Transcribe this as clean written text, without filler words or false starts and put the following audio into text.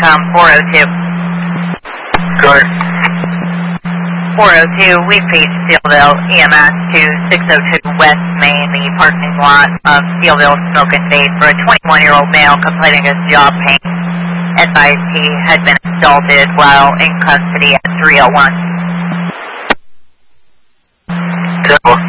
Intercom 402. Go ahead. 402, we paged Steelville EMS to 602 West Main, the parking lot of Steelville Smoke and Vape for a 21-year-old male complaining of jaw pain. Advised he had been assaulted while in custody at 301. Yeah.